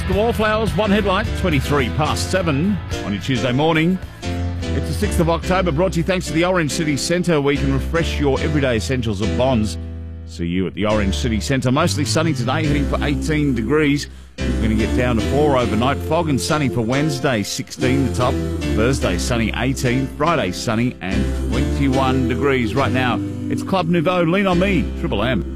The Wallflowers, one headline, 23 past 7 on your Tuesday morning. It's the 6th of October, brought to you thanks to the Orange City Centre, where you can refresh your everyday essentials of Bonds. See you at the Orange City Centre. Mostly sunny today, heading for 18 degrees. We're going to get down to 4 overnight. Fog and sunny for Wednesday, 16 the top. Thursday, sunny, 18. Friday, sunny and 21 degrees. Right now, it's Club Nouveau. Lean on me, Triple M.